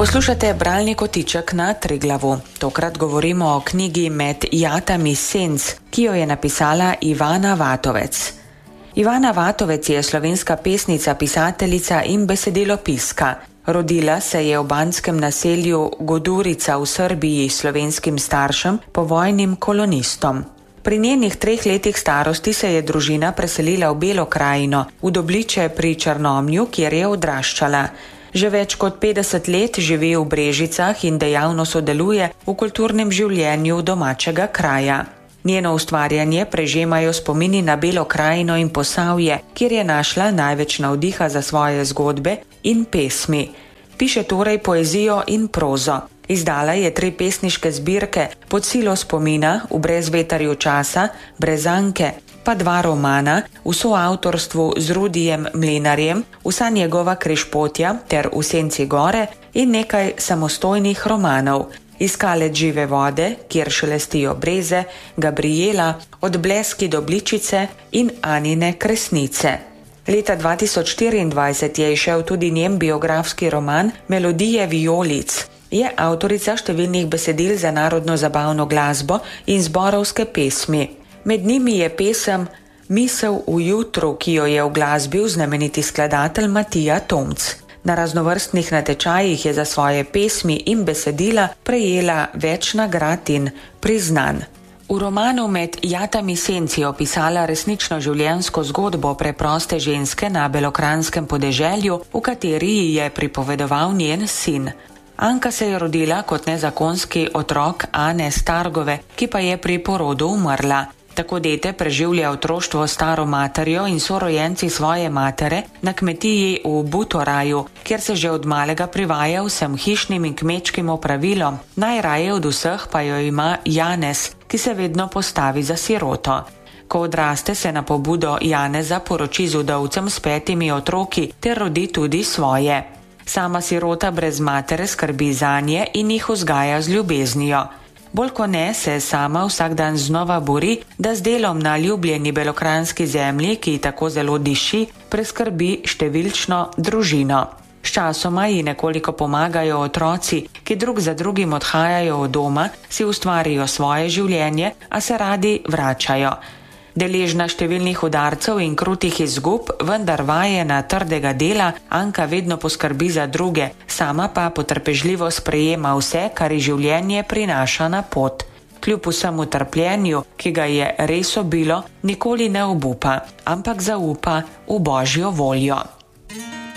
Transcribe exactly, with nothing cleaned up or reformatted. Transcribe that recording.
Poslušate bralni kotiček na Triglavu. Tokrat govorimo o knjigi Med jatami senc, ki jo je napisala Ivana Vatovec. Ivana Vatovec je slovenska pesnica, pisateljica in besedilopiska. Rodila se je v banskem naselju Godurica v Srbiji slovenskim staršem, povojnim kolonistom. Pri njenih treh letih starosti se je družina preselila v Belo krajino, v Dobliče pri Črnomlju, kjer je odraščala. Že več kot petdeset let živi v Brežicah in dejavno sodeluje v kulturnem življenju domačega kraja. Njeno ustvarjanje prežemajo spomini na Belo krajino in Posavje, kjer je našla največ navdiha za svoje zgodbe in pesmi. Piše torej poezijo in prozo. Izdala je tri pesniške zbirke Pod silo spomina, V brezvetarju časa, Brezanke, pa dva romana v soavtorstvu z Rudijem Mlinarjem, Vsa njegova križpotja ter V senci gore in nekaj samostojnih romanov. Iskalec žive vode, Kjer šelestijo breze, Gabriela, Odbleski Dobličice in Anine kresnice. Leta dva tisoč štiriindvajset je izšel tudi njen biografski roman Melodije vijolic. Je avtorica številnih besedil za narodno zabavno glasbo in zborovske pesmi. Med njimi je pesem Misel v jutru, ki jo je uglasbil znameniti skladatelj Matija Tomc. Na raznovrstnih natečajih je za svoje pesmi in besedila prejela več nagrad in priznanj. V romanu Med jatami senc je opisala resnično življenjsko zgodbo preproste ženske na belokranjskem podeželju, v kateri ji je pripovedoval njen sin. Anka se je rodila kot nezakonski otrok Ane Stargove, ki pa je pri porodu umrla. Tako dete preživlja otroštvo staro materjo in sorojenci svoje matere na kmetiji v Butoraju, kjer se že od malega privaja vsem hišnim in kmečkim opravilom. Najraje od vseh pa jo ima Janez, ki se vedno postavi za siroto. Ko odraste, se na pobudo Janeza poroči z vdovcem s petimi otroki ter rodi tudi svoje. Sama sirota brez matere skrbi zanje in jih vzgaja z ljubeznijo. Bolj ko ne se sama vsak dan znova bori, da z delom na ljubljeni belokranjski zemlji, ki tako zelo diši, preskrbi številčno družino. Sčasoma ji nekoliko pomagajo otroci, ki drug za drugim odhajajo od doma, si ustvarijo svoje življenje, a se radi vračajo. Deležna številnih udarcev in krutih izgub, vendar vajena trdega dela, Anka vedno poskrbi za druge, sama pa potrpežljivo sprejema vse, kar ji življenje prinaša na pot. Kljub vsemu trpljenju, ki ga je res obilo, nikoli ne obupa, ampak zaupa v Božjo voljo.